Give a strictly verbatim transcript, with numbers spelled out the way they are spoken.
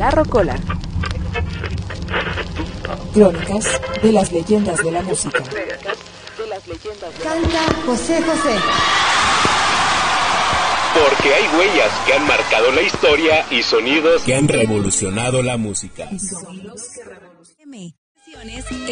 La Rocola. Crónicas de las leyendas de la música. Canta José José. Porque hay huellas que han marcado la historia y sonidos que han revolucionado la música. Y sonidos que revolucionan.